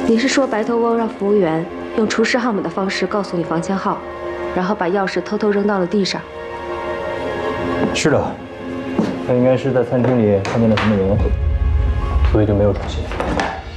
你是说白头翁让服务员用厨师号码的方式告诉你房间号，然后把钥匙偷偷扔到了地上？ 是的，他应该是在餐厅里看见了什么人，所以就没有出现。